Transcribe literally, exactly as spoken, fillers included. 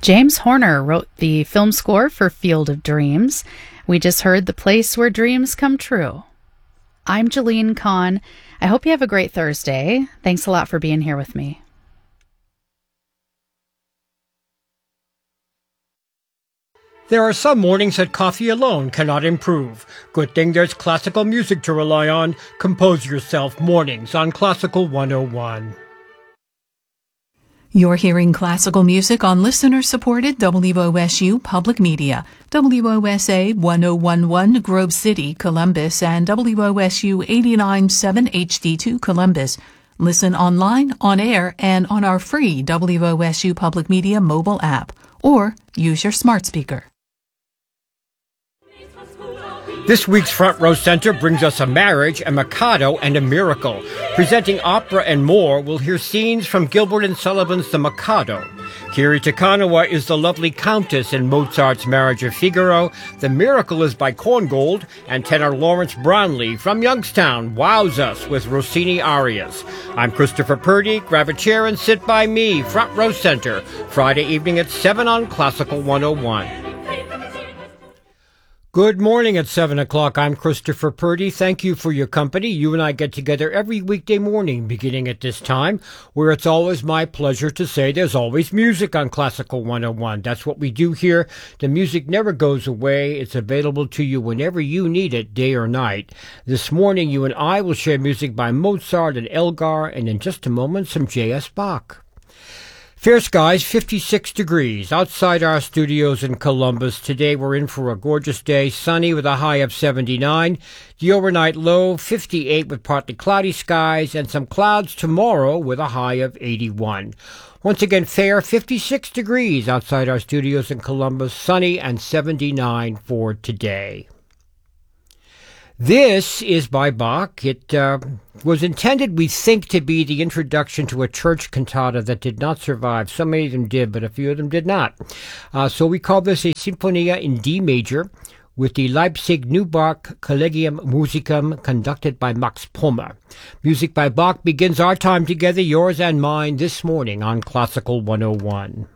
James Horner wrote the film score for Field of Dreams. We just heard The Place Where Dreams Come True. I'm Jeline Kahn. I hope you have a great Thursday. Thanks a lot for being here with me. There are some mornings that coffee alone cannot improve. Good thing there's classical music to rely on. Compose yourself mornings on Classical one oh one. You're hearing classical music on listener-supported W O S U Public Media, W O S A one oh one point one Grove City, Columbus, and W O S U eighty-nine point seven H D two Columbus. Listen online, on air, and on our free W O S U Public Media mobile app, or use your smart speaker. This week's Front Row Center brings us a marriage, a Mikado, and a miracle. Presenting opera and more, we'll hear scenes from Gilbert and Sullivan's The Mikado. Kiri Takanawa is the lovely Countess in Mozart's Marriage of Figaro. The Miracle is by Korngold, and tenor Lawrence Brownlee from Youngstown wows us with Rossini arias. I'm Christopher Purdy. Grab a chair and sit by me. Front Row Center, Friday evening at seven on Classical one oh one. Good morning at seven o'clock. I'm Christopher Purdy. Thank you for your company. You and I get together every weekday morning beginning at this time, where it's always my pleasure to say there's always music on Classical one oh one. That's what we do here. The music never goes away. It's available to you whenever you need it, day or night. This morning, you and I will share music by Mozart and Elgar, and in just a moment, some J S. Bach. Fair skies, fifty-six degrees outside our studios in Columbus. Today we're in for a gorgeous day, sunny with a high of seventy-nine. The overnight low, fifty-eight with partly cloudy skies, and some clouds tomorrow with a high of eighty-one. Once again, fair, fifty-six degrees outside our studios in Columbus, sunny and seventy-nine for today. This is by Bach. It uh, was intended, we think, to be the introduction to a church cantata that did not survive. So many of them did, but a few of them did not. Uh, so we call this a Sinfonia in D major with the Leipzig Neubach Collegium Musicum conducted by Max Pommer. Music by Bach begins our time together, yours and mine, this morning on Classical one oh one.